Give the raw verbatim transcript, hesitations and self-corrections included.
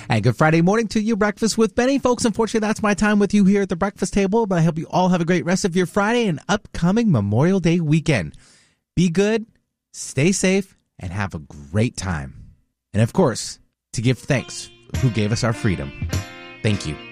And good Friday morning to you, Breakfast with Benny. Folks, unfortunately, that's my time with you here at the breakfast table, but I hope you all have a great rest of your Friday and upcoming Memorial Day weekend. Be good, stay safe, and have a great time. And of course, to give thanks who gave us our freedom. Thank you.